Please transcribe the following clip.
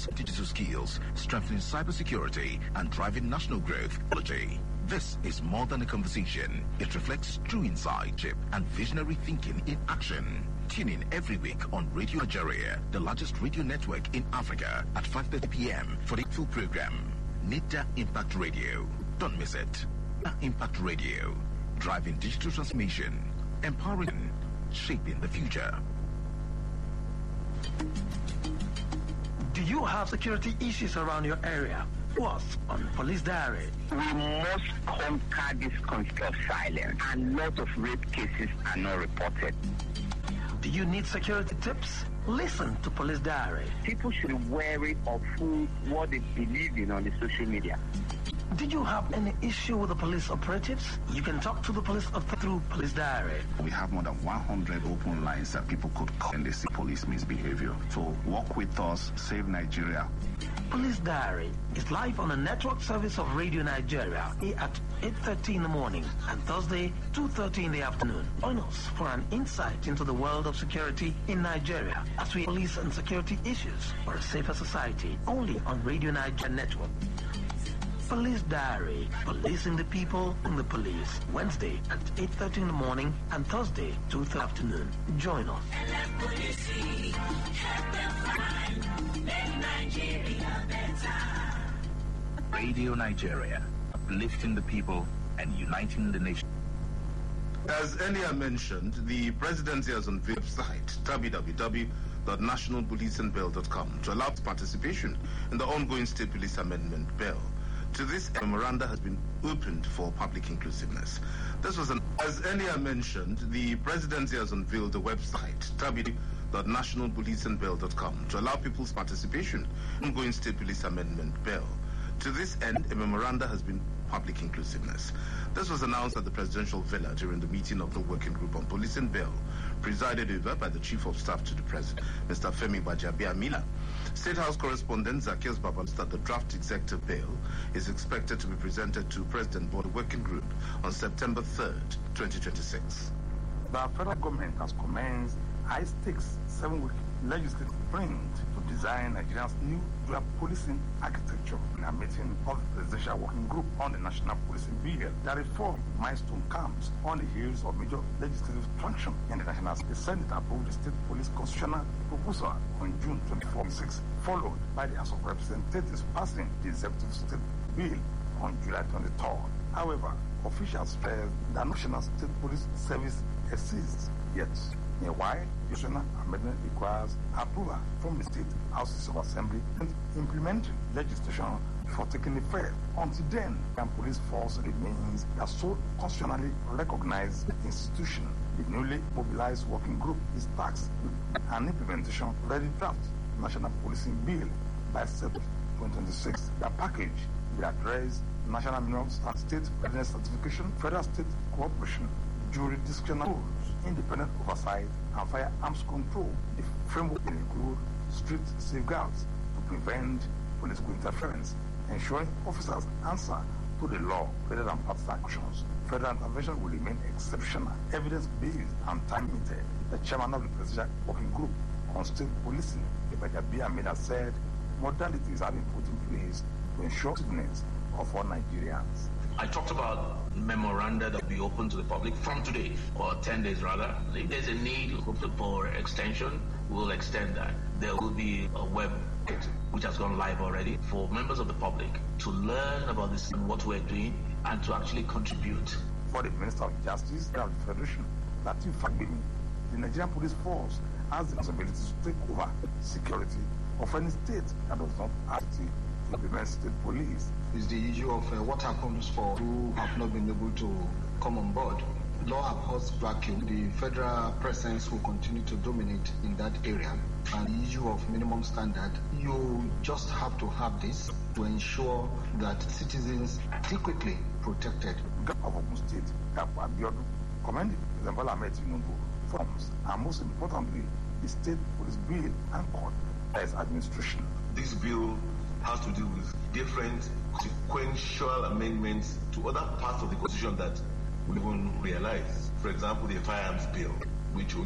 skills, digital skills, strengthening cybersecurity, and driving national growth. This is more than a conversation. It reflects true insight and visionary thinking in action. Tune in every week on Radio Nigeria, the largest radio network in Africa, at 5:30 p.m. for the full program. NIDA Impact Radio. Don't miss it. NIDA Impact Radio. Driving digital transformation, empowering, shaping the future. Do you have security issues around your area? What's on Police Diary? We must conquer this culture of silence, and lots of rape cases are not reported. Do you need security tips? Listen to Police Diary. People should be wary of what they believe in on the social media. Did you have any issue with the police operatives? You can talk to the police through Police Diary. We have more than 100 open lines that people could call when they see police misbehavior. So work with us, save Nigeria. Police Diary is live on the network service of Radio Nigeria at 8:30 in the morning and Thursday, 2:30 in the afternoon. Join us for an insight into the world of security in Nigeria as we police and security issues for a safer society, only on Radio Nigeria Network. Police Diary, policing the people and the police. Wednesday at 8:30 in the morning and Thursday, 2:30 afternoon. Join us. Radio Nigeria, uplifting the people and uniting the nation. As earlier mentioned, the presidency has unveiled the website www.nationalpolicingbill.com to allow participation in the ongoing State Police Amendment Bill. To this, a memoranda has been opened for public inclusiveness. As earlier mentioned, the presidency has unveiled the website www.nationalpolicingbill.com to allow people's participation in the ongoing State Police Amendment Bill. To this end, a memoranda has been public inclusiveness. This was announced at the presidential villa during the meeting of the Working Group on Policing Bill, presided over by the Chief of Staff to the President, Mr. Femi Gbajabiamila. State House correspondent Zacchaeus Babalola that the draft executive bill is expected to be presented to President Board Working Group on September 3rd, 2026. The federal government has commenced high-stakes 7-week legislative sprint to design Nigeria's new dual policing architecture in a meeting of the Presidential Working Group on the National Policing Bill. The reform milestone comes on the heels of major legislative function in the National State. The Senate approved the state police constitutional proposal on June 24-6, followed by the House of Representatives passing the executive state bill on July 23rd. However, officials felt the National State Police Service exists yet. Meanwhile, the constitutional amendment requires approval from the state houses of assembly and implementing legislation before taking effect. Until then, the police force remains the sole constitutionally recognized institution. The newly mobilized working group is tasked with an implementation of the draft National Policing Bill by September 2026. The package will address national minimum state readiness certification, federal state cooperation, jurisdictional rules, independent oversight, and firearms control. The framework will include strict safeguards to prevent political interference, ensuring officers answer to the law rather than partisan actions. Federal intervention will remain exceptional, evidence-based, and time-limited. The chairman of the Presidential Working Group on State Policing, Gbajabiamila, said modalities have been put in place to ensure citizens of all Nigerians. I talked about memoranda that will be open to the public from today, or 10 days rather. If there's a need for extension, we'll extend that. There will be a web which has gone live already for members of the public to learn about this and what we're doing and to actually contribute. For the Minister of Justice and the Federation, Lateef Fagbemi, the Nigerian Police Force has the responsibility to take over security of any state that does not actively implement state police. Is the issue of what happens for who have not been able to come on board. Law upholds vacuum. The federal presence will continue to dominate in that area. And the issue of minimum standard, you just have to have this to ensure that citizens are adequately protected. Of Ogun State, Dapo Abiodun, commended President Bola Ahmed Tinubu forms, and most importantly, the state police bill anchored by its administration. This bill has to do with different sequential amendments to other parts of the Constitution that we don't realize. For example, the firearms bill, which